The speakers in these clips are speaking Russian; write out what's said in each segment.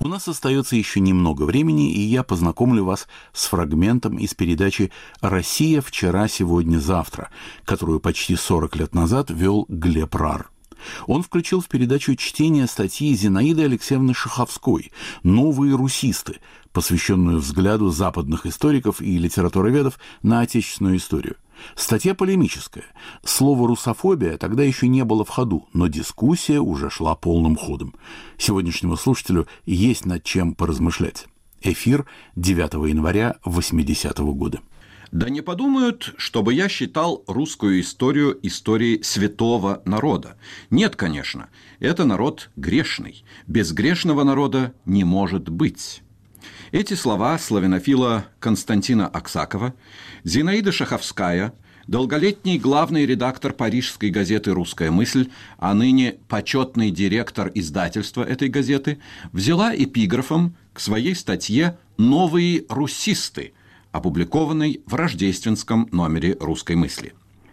У нас остается еще немного времени, и я познакомлю вас с фрагментом из передачи «Россия. Вчера, сегодня, завтра», которую почти 40 лет назад вел Глеб Рар. Он включил в передачу чтение статьи Зинаиды Алексеевны Шаховской «Новые русисты», посвященную взгляду западных историков и литературоведов на отечественную историю. Статья полемическая. Слово «русофобия» тогда еще не было в ходу, но дискуссия уже шла полным ходом. Сегодняшнему слушателю есть над чем поразмышлять. Эфир 9 января 80-го года. Да не подумают, чтобы я считал русскую историю историей святого народа. Нет, конечно, это народ грешный. Безгрешного народа не может быть. Эти слова славянофила Константина Аксакова, Зинаида Шаховская, долголетний главный редактор парижской газеты «Русская мысль», а ныне почетный директор издательства этой газеты, взяла эпиграфом к своей статье «Новые русисты», опубликованной в рождественском номере «Русской мысли».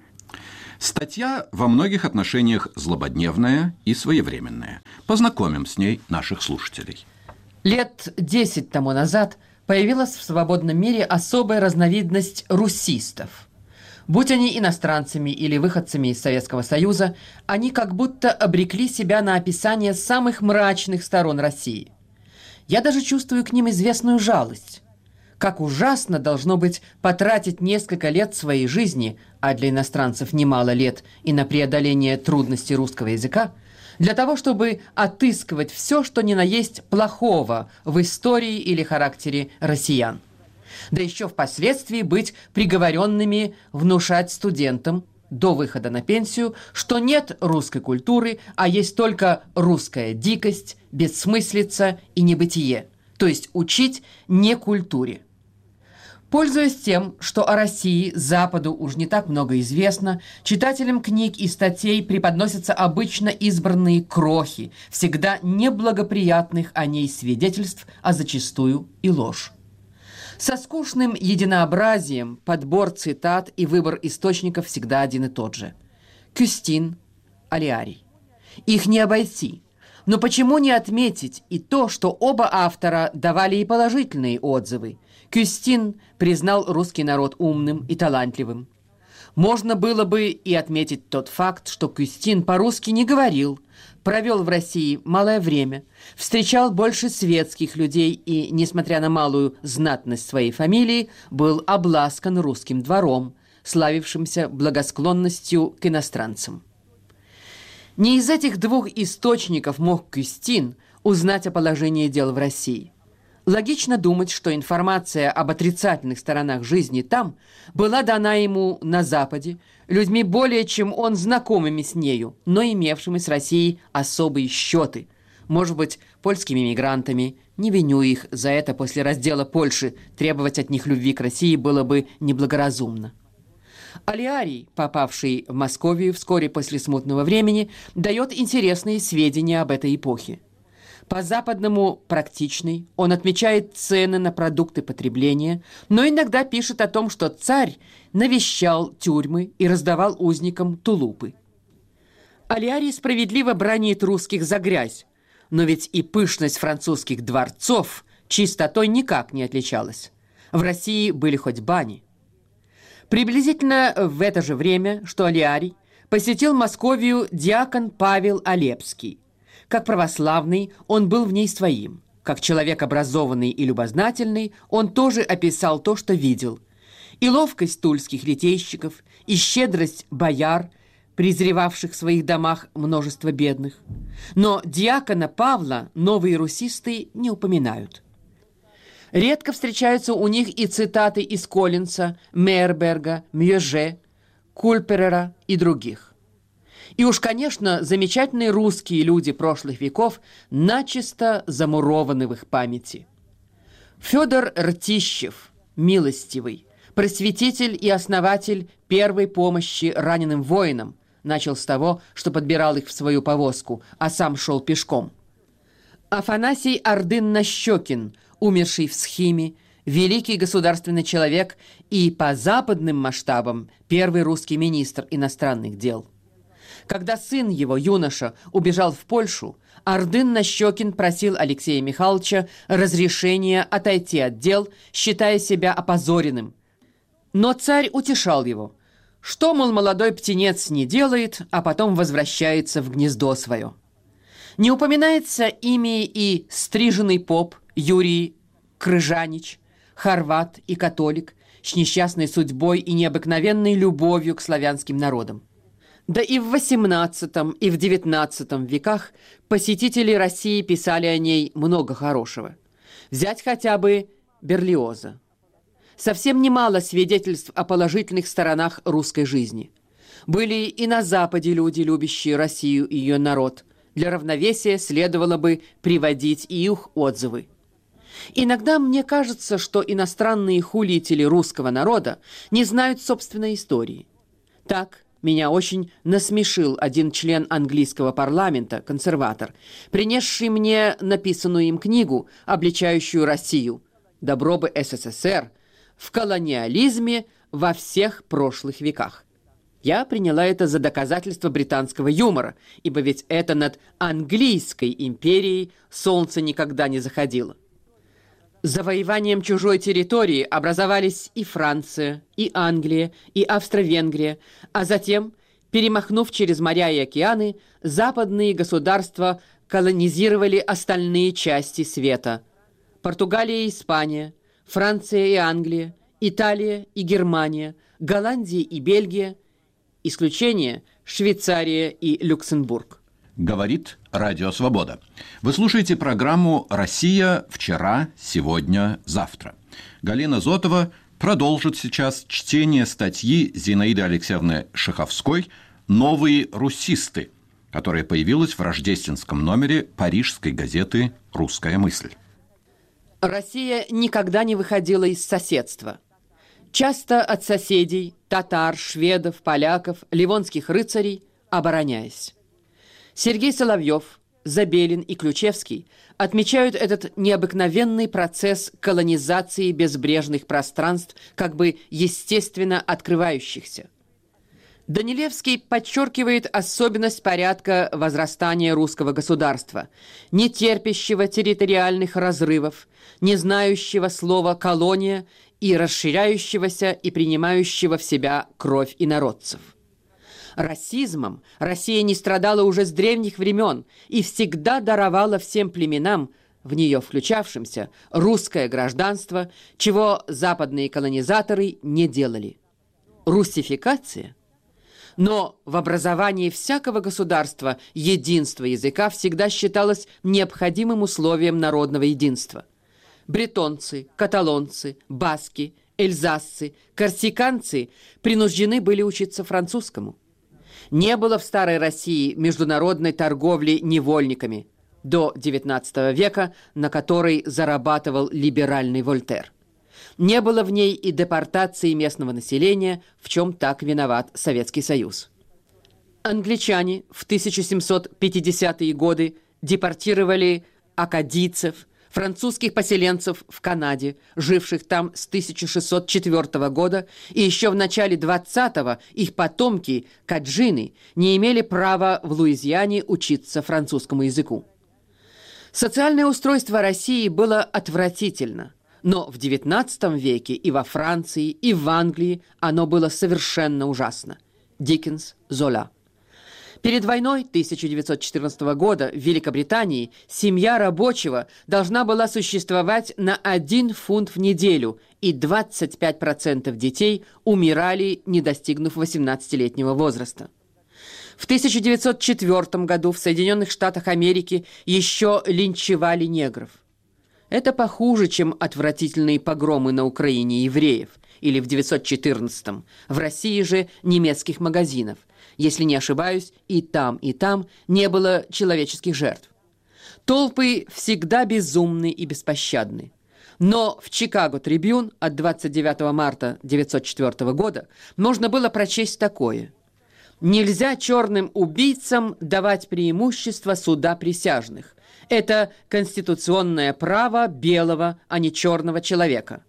Статья во многих отношениях злободневная и своевременная. Познакомим с ней наших слушателей. Лет 10 тому назад появилась в свободном мире особая разновидность русистов. Будь они иностранцами или выходцами из Советского Союза, они как будто обрекли себя на описание самых мрачных сторон России. Я даже чувствую к ним известную жалость. Как ужасно должно быть потратить несколько лет своей жизни, а для иностранцев немало лет, и на преодоление трудностей русского языка, для того, чтобы отыскивать все, что ни на есть плохого в истории или характере россиян. Да еще впоследствии быть приговоренными внушать студентам до выхода на пенсию, что нет русской культуры, а есть только русская дикость, бессмыслица и небытие, то есть учить не культуре. Пользуясь тем, что о России Западу уж не так много известно, читателям книг и статей преподносятся обычно избранные крохи, всегда неблагоприятных о ней свидетельств, а зачастую и ложь. Со скучным единообразием подбор цитат и выбор источников всегда один и тот же. Кюстин, Алиарий. Их не обойти. Но почему не отметить и то, что оба автора давали и положительные отзывы? Кюстин признал русский народ умным и талантливым. Можно было бы и отметить тот факт, что Кюстин по-русски не говорил, провел в России малое время, встречал больше светских людей и, несмотря на малую знатность своей фамилии, был обласкан русским двором, славившимся благосклонностью к иностранцам. Не из этих двух источников мог Кюстин узнать о положении дел в России. Логично думать, что информация об отрицательных сторонах жизни там была дана ему на Западе людьми более чем он знакомыми с нею, но имевшими с Россией особые счеты, может быть, польскими мигрантами. Не виню их за это. После раздела Польши требовать от них любви к России было бы неблагоразумно. Алиарий, попавший в Московию вскоре после смутного времени, дает интересные сведения об этой эпохе. По-западному практичный, он отмечает цены на продукты потребления, но иногда пишет о том, что царь навещал тюрьмы и раздавал узникам тулупы. Алиарий справедливо бранит русских за грязь, но ведь и пышность французских дворцов чистотой никак не отличалась. В России были хоть бани. Приблизительно в это же время, что Алиарий, посетил Московию диакон Павел Олепский. Как православный, он был в ней своим. Как человек образованный и любознательный, он тоже описал то, что видел. И ловкость тульских литейщиков, и щедрость бояр, презревавших в своих домах множество бедных. Но диакона Павла новые русисты не упоминают. Редко встречаются у них и цитаты из Коллинса, Мейерберга, Мьеже, Кульперера и других. И уж, конечно, замечательные русские люди прошлых веков начисто замурованы в их памяти. Федор Ртищев, милостивый, просветитель и основатель первой помощи раненым воинам, начал с того, что подбирал их в свою повозку, а сам шел пешком. Афанасий Ордын-Нащекин, умерший в Схиме, великий государственный человек и по западным масштабам первый русский министр иностранных дел. Когда сын его, юноша, убежал в Польшу, Ордын-Нащекин просил Алексея Михайловича разрешения отойти от дел, считая себя опозоренным. Но царь утешал его, что, мол, молодой птенец не делает, а потом возвращается в гнездо свое. Не упоминается ими и стриженный поп Юрий Крыжанич, хорват и католик, с несчастной судьбой и необыкновенной любовью к славянским народам. Да и в XVIII и в XIX веках посетители России писали о ней много хорошего. Взять хотя бы Берлиоза. Совсем немало свидетельств о положительных сторонах русской жизни. Были и на Западе люди, любящие Россию и ее народ. Для равновесия следовало бы приводить и их отзывы. Иногда мне кажется, что иностранные хулители русского народа не знают собственной истории. Так, меня очень насмешил один член английского парламента, консерватор, принесший мне написанную им книгу, обличающую Россию «Добро бы СССР» в колониализме во всех прошлых веках. Я приняла это за доказательство британского юмора, ибо ведь это над английской империей солнце никогда не заходило. Завоеванием чужой территории образовались и Франция, и Англия, и Австро-Венгрия, а затем, перемахнув через моря и океаны, западные государства колонизировали остальные части света. Португалия и Испания, Франция и Англия, Италия и Германия, Голландия и Бельгия, исключение Швейцария и Люксембург. Говорит Радио Свобода. Вы слушаете программу «Россия. Вчера, сегодня, завтра». Галина Зотова продолжит сейчас чтение статьи Зинаиды Алексеевны Шаховской «Новые русисты», которая появилась в рождественском номере парижской газеты «Русская мысль». Россия никогда не выходила из соседства. Часто от соседей, татар, шведов, поляков, ливонских рыцарей, обороняясь. Сергей Соловьев, Забелин и Ключевский отмечают этот необыкновенный процесс колонизации безбрежных пространств, как бы естественно открывающихся. Данилевский подчеркивает особенность порядка возрастания русского государства, не терпящего территориальных разрывов, не знающего слова «колония» и расширяющегося и принимающего в себя кровь инородцев. Расизмом Россия не страдала уже с древних времен и всегда даровала всем племенам, в нее включавшимся, русское гражданство, чего западные колонизаторы не делали. Русификация? Но в образовании всякого государства единство языка всегда считалось необходимым условием народного единства. Бретонцы, каталонцы, баски, эльзасцы, корсиканцы принуждены были учиться французскому. Не было в Старой России международной торговли невольниками до XIX века, на которой зарабатывал либеральный Вольтер. Не было в ней и депортации местного населения, в чем так виноват Советский Союз. Англичане в 1750-е годы депортировали акадийцев, французских поселенцев в Канаде, живших там с 1604 года, и еще в начале 20-го их потомки, каджины, не имели права в Луизиане учиться французскому языку. Социальное устройство России было отвратительно, но в XIX веке и во Франции, и в Англии оно было совершенно ужасно. Диккенс, Зола. Перед войной 1914 года в Великобритании семья рабочего должна была существовать на 1 фунт в неделю, и 25% детей умирали, не достигнув 18-летнего возраста. В 1904 году в Соединенных Штатах Америки еще линчевали негров. Это похуже, чем отвратительные погромы на Украине евреев, или в 1914 в России же немецких магазинов. Если не ошибаюсь, и там не было человеческих жертв. Толпы всегда безумны и беспощадны. Но в «Чикаго Трибюн» от 29 марта 1904 года можно было прочесть такое: «Нельзя черным убийцам давать преимущество суда присяжных. Это конституционное право белого, а не черного человека».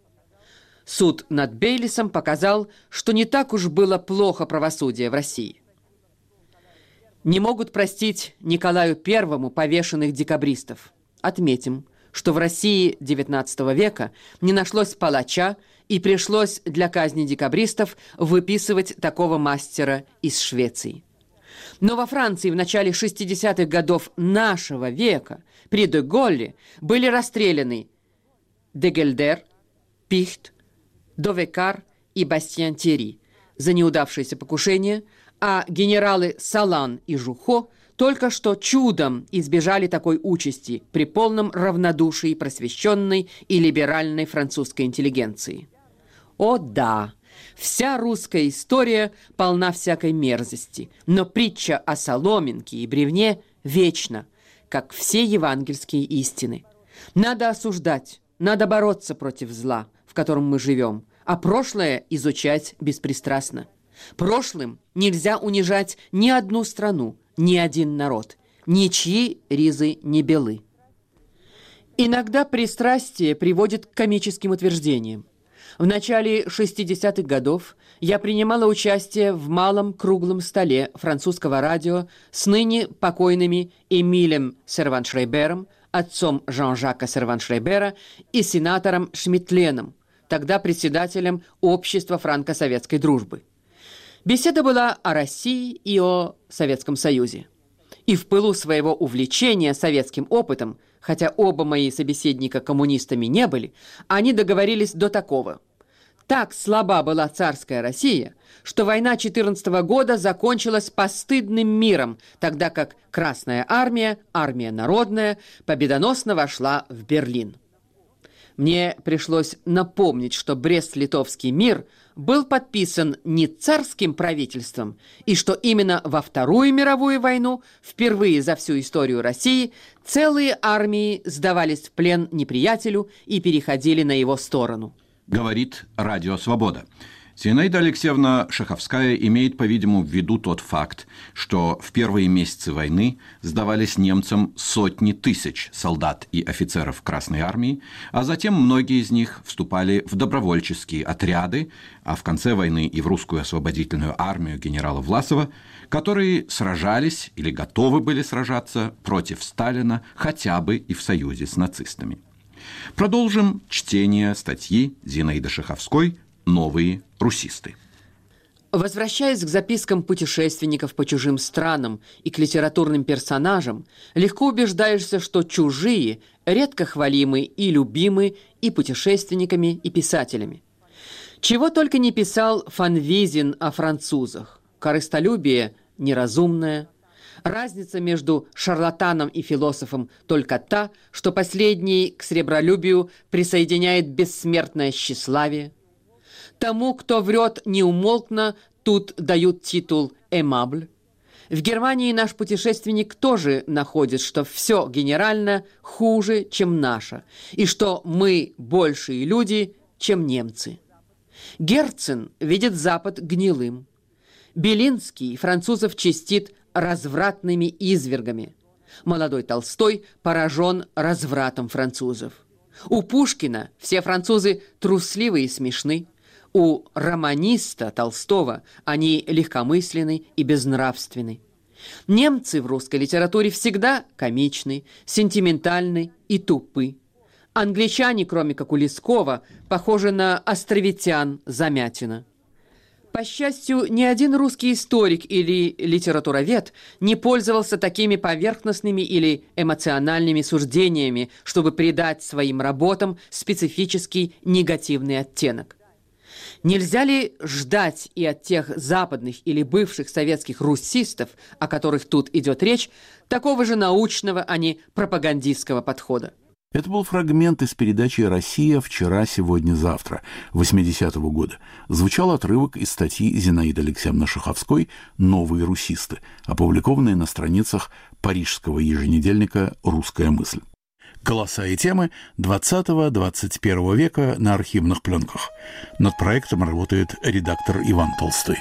Суд над Бейлисом показал, что не так уж было плохо правосудие в России. Не могут простить Николаю I повешенных декабристов. Отметим, что в России XIX века не нашлось палача, и пришлось для казни декабристов выписывать такого мастера из Швеции. Но во Франции в начале 60-х годов нашего века при де Голле были расстреляны Дегельдер, Пихт, Довекар и Бастьян-Тьерри за неудавшееся покушение, а генералы Салан и Жухо только что чудом избежали такой участи при полном равнодушии просвещенной и либеральной французской интеллигенции. О да, вся русская история полна всякой мерзости, но притча о соломинке и бревне вечна, как все евангельские истины. Надо осуждать, надо бороться против зла, в котором мы живем, а прошлое изучать беспристрастно. Прошлым нельзя унижать ни одну страну, ни один народ, ничьи ризы не белы. Иногда пристрастие приводит к комическим утверждениям. В начале 60-х годов я принимала участие в малом круглом столе французского радио с ныне покойными Эмилем Серван-Шрейбером, отцом Жан-Жака Серван-Шрейбера, и сенатором Шмитленом, тогда председателем Общества франко-советской дружбы. Беседа была о России и о Советском Союзе. И в пылу своего увлечения советским опытом, хотя оба мои собеседника коммунистами не были, они договорились до такого. Так слаба была царская Россия, что война 14 года закончилась постыдным миром, тогда как Красная армия, армия народная, победоносно вошла в Берлин. Мне пришлось напомнить, что Брест-Литовский мир был подписан не царским правительством, и что именно во Вторую мировую войну, впервые за всю историю России, целые армии сдавались в плен неприятелю и переходили на его сторону. Говорит Радио Свобода. Зинаида Алексеевна Шаховская имеет, по-видимому, в виду тот факт, что в первые месяцы войны сдавались немцам сотни тысяч солдат и офицеров Красной армии, а затем многие из них вступали в добровольческие отряды, а в конце войны и в русскую освободительную армию генерала Власова, которые сражались или готовы были сражаться против Сталина хотя бы и в союзе с нацистами. Продолжим чтение статьи Зинаиды Шаховской «Новые русисты». Возвращаясь к запискам путешественников по чужим странам и к литературным персонажам, легко убеждаешься, что чужие редко хвалимы и любимы и путешественниками, и писателями. Чего только не писал Фан Визин о французах. Корыстолюбие неразумное. Разница между шарлатаном и философом только та, что последний к сребролюбию присоединяет бессмертное тщеславие. Тому, кто врет неумолкно, тут дают титул «эмабль». В Германии наш путешественник тоже находит, что все генерально хуже, чем наше, и что мы большие люди, чем немцы. Герцен видит Запад гнилым. Белинский французов честит развратными извергами. Молодой Толстой поражен развратом французов. У Пушкина все французы трусливы и смешны. У романиста Толстого они легкомысленны и безнравственны. Немцы в русской литературе всегда комичны, сентиментальны и тупы. Англичане, кроме как у Лескова, похожи на островитян Замятина. По счастью, ни один русский историк или литературовед не пользовался такими поверхностными или эмоциональными суждениями, чтобы придать своим работам специфический негативный оттенок. Нельзя ли ждать и от тех западных или бывших советских русистов, о которых тут идет речь, такого же научного, а не пропагандистского подхода? Это был фрагмент из передачи «Россия. Вчера, сегодня, завтра» 80-го года. Звучал отрывок из статьи Зинаиды Алексеевны Шаховской «Новые русисты», опубликованной на страницах парижского еженедельника «Русская мысль». Голоса и темы 20-21 века на архивных пленках. Над проектом работает редактор Иван Толстой.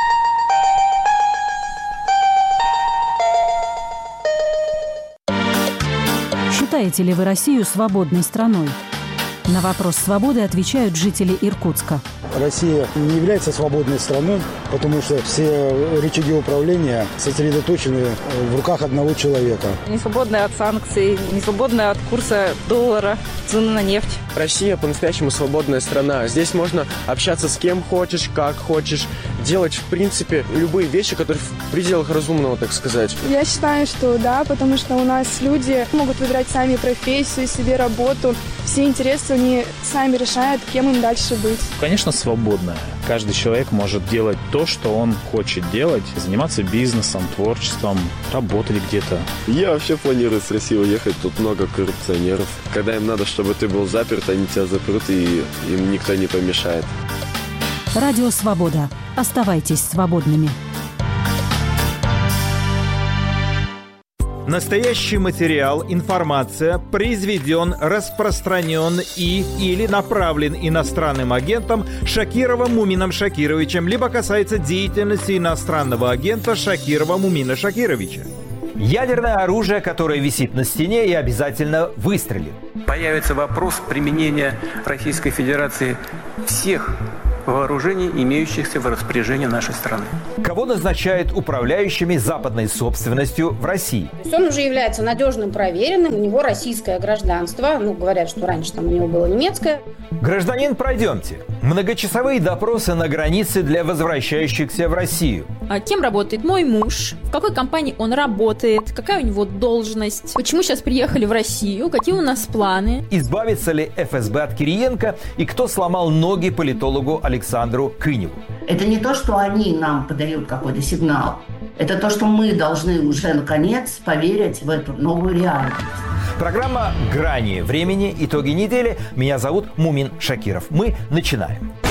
Считаете ли вы Россию свободной страной? На вопрос свободы отвечают жители Иркутска. Россия не является свободной страной, потому что все рычаги управления сосредоточены в руках одного человека. Не свободная от санкций, не свободная от курса доллара, цены на нефть. Россия по-настоящему свободная страна. Здесь можно общаться с кем хочешь, как хочешь, делать, в принципе, любые вещи, которые в пределах разумного, так сказать. Я считаю, что да, потому что у нас люди могут выбирать сами профессию, себе работу. Все интересы они сами решают, кем им дальше быть. Конечно, свободная. Каждый человек может делать то, что он хочет делать, заниматься бизнесом, творчеством, работать где-то. Я вообще планирую с России уехать, тут много коррупционеров. Когда им надо, чтобы ты был заперт, они тебя запрут, и им никто не помешает. Радио «Свобода». Оставайтесь свободными. Настоящий материал, информация произведен, распространен или направлен иностранным агентом Шакировым Мумином Шакировичем, либо касается деятельности иностранного агента Шакирова Мумина Шакировича. Ядерное оружие, которое висит на стене и обязательно выстрелит. Появится вопрос применения Российской Федерации всех вооружений, имеющихся в распоряжении нашей страны. Кого назначают управляющими западной собственностью в России? Он уже является надежным, проверенным, у него российское гражданство, говорят, что раньше там у него было немецкое. Гражданин, пройдемте. Многочасовые допросы на границе для возвращающихся в Россию. А кем работает мой муж? В какой компании он работает? Какая у него должность? Почему сейчас приехали в Россию? Какие у нас планы? Избавится ли ФСБ от Кириенко? И кто сломал ноги политологу Александру Кыневу? Это не то, что они нам подают какой-то сигнал. Это то, что мы должны уже, наконец, поверить в эту новую реальность. Программа «Грани времени. Итоги недели». Меня зовут Мумин Шакиров. Мы начинаем.